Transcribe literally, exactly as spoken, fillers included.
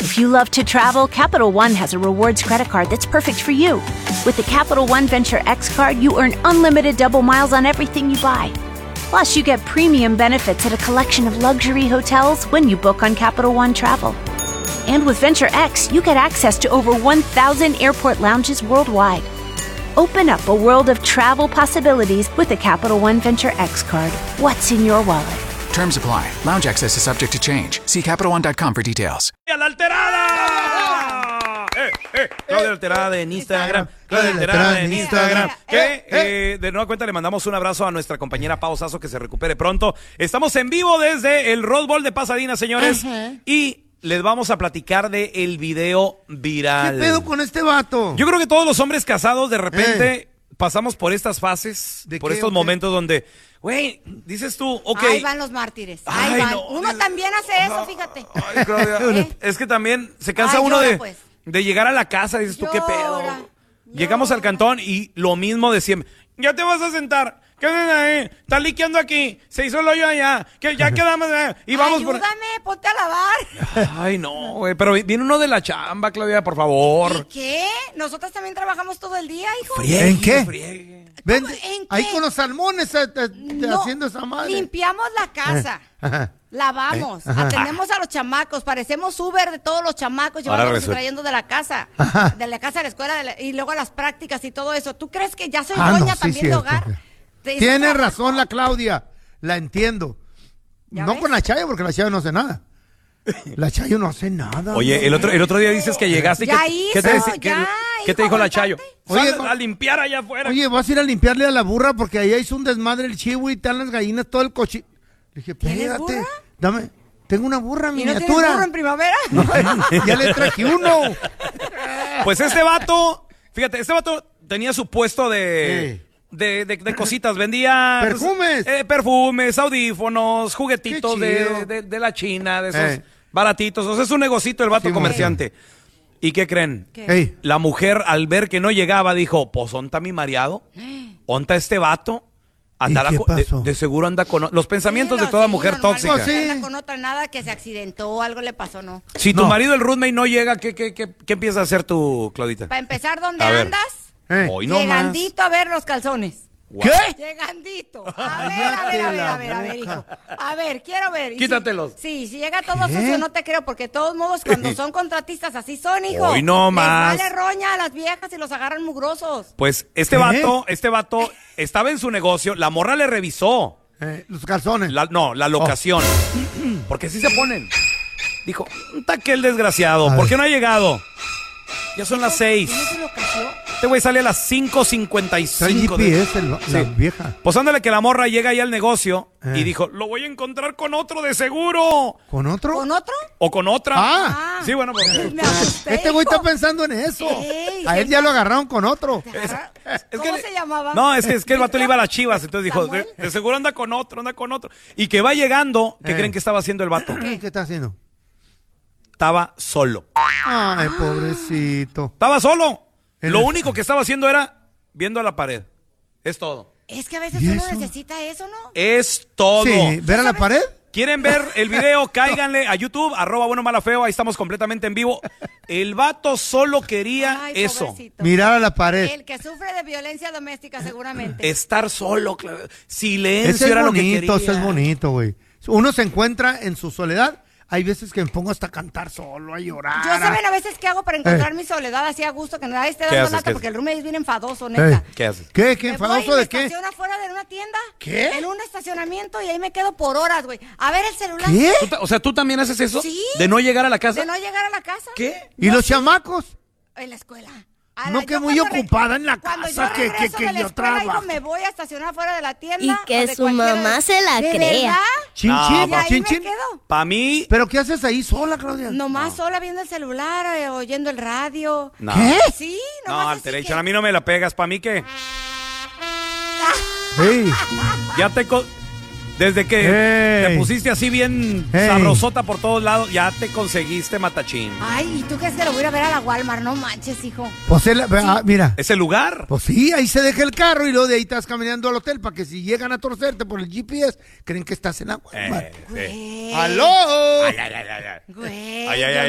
If you love to travel, Capital One has a rewards credit card that's perfect for you. With the Capital One Venture X card, you earn unlimited double miles on everything you buy. Plus, you get premium benefits at a collection of luxury hotels when you book on Capital One Travel. And with Venture X, you get access to over one thousand airport lounges worldwide. Open up a world of travel possibilities with the Capital One Venture X card. What's in your wallet? Terms apply. Lounge access is subject to change. See Capital One dot com for details. ¡A la alterada! ¡Eh, eh! Claudia Alterada en Instagram. Claudia Alterada en Instagram. Que eh, de nueva cuenta le mandamos un abrazo a nuestra compañera Pao Sasso, que se recupere pronto. Estamos en vivo desde el Rose Bowl de Pasadena, señores. Uh-huh. Y les vamos a platicar de el video viral. ¿Qué pedo con este vato? Yo creo que todos los hombres casados de repente eh. pasamos por estas fases, por estos momentos donde, güey, dices tú, ok. Ahí van los mártires. Ahí Ay, van. no, Uno también hace eso, fíjate. Ay, Claudia. ¿Eh? Es que también se cansa Ay, uno llora, de, pues. de llegar a la casa, dices llora, tú, ¿qué pedo? Llora. Llegamos al cantón y lo mismo de siempre. Ya te vas a sentar. ¿Qué haces ahí? Estás liqueando aquí. Se hizo el hoyo allá. Que ya quedamos. Eh, y vamos Ayúdame, por... ponte a lavar. Ay, no, güey. Pero viene uno de la chamba, Claudia, por favor. ¿Y qué? Nosotros también trabajamos todo el día, hijo. Friegue, ¿En qué? Friegue. Ven, ¿En qué? ahí con los salmones eh, te, te no, haciendo esa madre. Limpiamos la casa. Ajá. Lavamos, Ajá. atendemos a los chamacos, parecemos Uber de todos los chamacos, llevándolos y trayendo de la casa, Ajá. de la casa a la escuela de la, y luego a las prácticas y todo eso. ¿Tú crees que ya soy ah, dueña no, sí, también cierto. de hogar? Tiene razón la Claudia, la entiendo. No ves? Con la Chayo, porque la Chayo no hace nada. La Chayo no hace nada. Oye, el otro, el otro día dices que llegaste y ya que, hizo, ¿qué te, ya, ¿qué, hijo, ¿qué te dijo la Chayo? Oye, Sal a limpiar allá afuera. Oye, vas a ir a limpiarle a la burra porque allá hizo un desmadre el chivo y están las gallinas, todo el coche. Le dije, espérate, dame, tengo una burra ¿Y miniatura. no tienes burro en primavera? No, ya le traje uno. Pues este vato, fíjate, este vato tenía su puesto de... Sí. De, de, de cositas, vendía perfumes, pues, eh, perfumes, audífonos, juguetitos de, de, de la China, de esos eh. baratitos. O sea, es un negocito el vato sí, comerciante. Bueno. ¿Y qué creen? ¿Qué? Hey. La mujer, al ver que no llegaba, dijo, pues, ¿onta mi mareado? ¿Onta este vato? Andará con, de, de seguro anda con... Los pensamientos sí, no, de toda sí, mujer no, tóxica. No, sí. Anda con otra, nada que se accidentó, algo le pasó, ¿no? Si no. tu marido, el roommate, no llega, ¿qué, qué, qué, qué empiezas a hacer tú, Claudita? Para empezar, ¿dónde a andas? Eh. Hoy no Llegandito más. a ver los calzones. ¿Qué? Llegandito. A ver, a ver, a ver, a ver, a ver, hijo. A ver, quiero ver. Quítatelos. Sí, si llega todo sucio, no te creo, porque de todos modos, cuando son contratistas, así son, hijo. Hoy no más. Les vale roña a las viejas y los agarran mugrosos. Pues este ¿Qué? vato, este vato estaba en su negocio, la morra le revisó. Eh, los calzones. La, no, la locación. Oh. Porque así se ponen. Dijo, un taquel desgraciado, ¿por qué no ha llegado? Ya son las seis. ¿Tienes su locación? Este güey sale a las cinco cincuenta y cinco. G P S, el, la sí. vieja. Pues ándale que la morra llega ahí al negocio eh. y dijo, lo voy a encontrar con otro de seguro. ¿Con otro? ¿Con otro? O con otra. Ah. Sí, bueno, pues. Me asusté, este güey hijo. está pensando en eso. Ey, a él ya lo agarraron con otro. Es, es ¿Cómo que, se llamaba? No, es que, es que el vato le iba a las Chivas, entonces dijo, de, ¿Samuel? de seguro anda con otro, anda con otro. Y que va llegando, ¿qué Eh. creen que estaba haciendo el vato? ¿Qué, ¿Qué está haciendo? Estaba solo. Ay, pobrecito. Estaba solo. ¿El Lo es? único que estaba haciendo era viendo a la pared. Es todo. Es que a veces ¿Y uno eso? necesita eso, ¿no? Es todo. Sí, ¿ver a la pared? ¿Quieren ver el video? Cáiganle a YouTube, arroba bueno mala feo, ahí estamos completamente en vivo. El vato solo quería Ay, eso. pobrecito. Mirar a la pared. El que sufre de violencia doméstica, seguramente. Estar solo, claro. Silencio Ese es era lo que bonito, quería. ese es bonito, güey. Uno se encuentra en su soledad. Hay veces que me pongo hasta a cantar solo, a llorar. Yo, ¿saben a veces qué hago para encontrar Eh. mi soledad así a gusto? Que nadie esté ¿Qué dando haces? lata ¿Qué porque haces? el roommate es bien enfadoso, neta. Eh. ¿Qué haces? ¿Qué? ¿Qué Me voy enfadoso y de me qué? estaciono afuera de una tienda. ¿Qué? En un estacionamiento y ahí me quedo por horas, güey. A ver el celular. ¿Qué? ¿Tú ta- o sea, ¿tú también haces eso? Sí. ¿De no llegar a la casa? De no llegar a la casa. ¿Qué? ¿Y los chamacos? En la escuela. A No, la- que yo muy cuando re- ocupada en la cuando casa, yo que- que- regreso que de la yo escuela, hijo, trabajo. me voy a estacionar afuera de la tienda. Y o que de su cualquiera mamá de- se la ¿De crea. verdad? Chin, No, chin, Y ahí chin, me chin. quedo. Para mí... ¿Pero qué haces ahí sola, Claudia? Nomás sola viendo el celular, eh, oyendo el radio. No. ¿Qué? Sí, No, nomás al así derecho, que- a mí no me la pegas. ¿Para mí qué? Sí. Ya te... co- Desde que Ey. te pusiste así bien Ey. sabrosota por todos lados, ya te conseguiste matachín. Ay, ¿y tú crees que lo voy a ir a ver a la Walmart? No manches, hijo. Pues él, ah, mira. ¿Ese lugar? Pues sí, ahí se deja el carro y luego de ahí estás caminando al hotel para que si llegan a torcerte por el G P S, creen que estás en la Walmart. Eh, sí. Güey. ¡Aló! Ay, ay, ay, ay, ay. Güey. Ay, ay, yo ay.